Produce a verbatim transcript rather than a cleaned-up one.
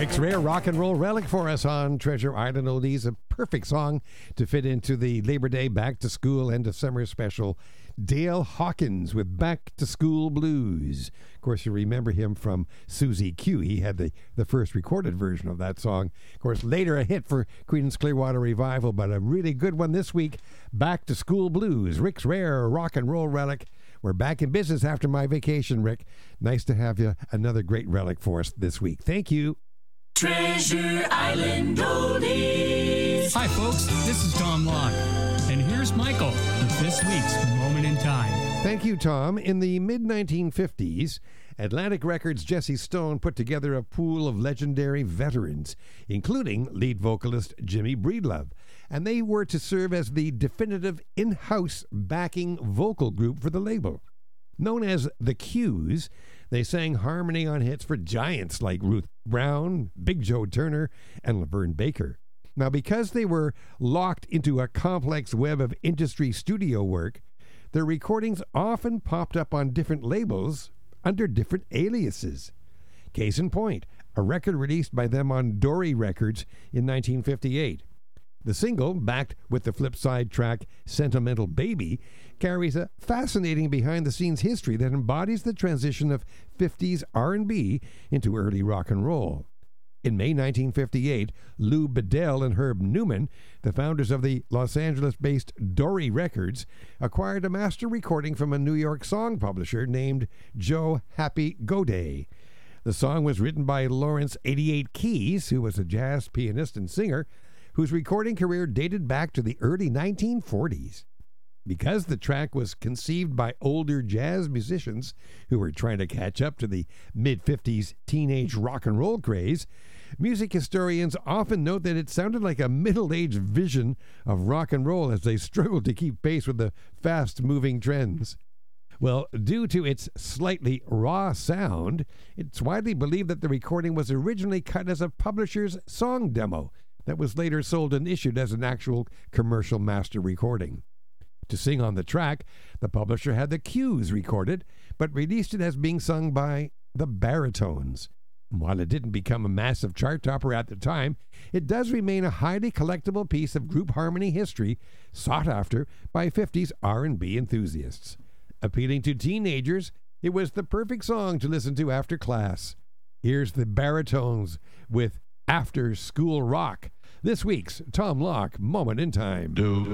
Rick's Rare Rock and Roll Relic for us on Treasure Island Oldies. A perfect song to fit into the Labor Day Back to School End of Summer special. Dale Hawkins with Back to School Blues. Of course, you remember him from Susie Q. He had the, the first recorded version of that song. Of course, later a hit for Creedence Clearwater Revival, but a really good one this week. Back to School Blues. Rick's Rare Rock and Roll Relic. We're back in business after my vacation, Rick. Nice to have you. Another great relic for us this week. Thank you. Treasure Island Oldies. Hi, folks. This is Tom Locke. And here's Michael with this week's Moment in Time. Thank you, Tom. In the mid nineteen fifties, Atlantic Records' Jesse Stone put together a pool of legendary veterans, including lead vocalist Jimmy Breedlove, and they were to serve as the definitive in-house backing vocal group for the label. Known as the Q's, they sang harmony on hits for giants like Ruth Brown, Big Joe Turner, and Laverne Baker. Now, because they were locked into a complex web of industry studio work, their recordings often popped up on different labels under different aliases. Case in point, a record released by them on Dory Records in nineteen fifty-eight. The single, backed with the flip side track Sentimental Baby, carries a fascinating behind-the-scenes history that embodies the transition of fifties R and B into early rock and roll. In May nineteen fifty-eight, Lou Bedell and Herb Newman, the founders of the Los Angeles-based Dory Records, acquired a master recording from a New York song publisher named Joe Happy Goday. The song was written by Lawrence eighty-eight Keys, who was a jazz pianist and singer, whose recording career dated back to the early nineteen forties. Because the track was conceived by older jazz musicians who were trying to catch up to the mid-fifties teenage rock and roll craze, music historians often note that it sounded like a middle-aged vision of rock and roll as they struggled to keep pace with the fast-moving trends. Well, due to its slightly raw sound, it's widely believed that the recording was originally cut as a publisher's song demo that was later sold and issued as an actual commercial master recording. To sing on the track, the publisher had the Q's recorded, but released it as being sung by the Baritones. While it didn't become a massive chart topper at the time, it does remain a highly collectible piece of group harmony history sought after by fifties R and B enthusiasts. Appealing to teenagers, it was the perfect song to listen to after class. Here's the Baritones with After School Rock. This week's Tom Locke Moment in Time. Do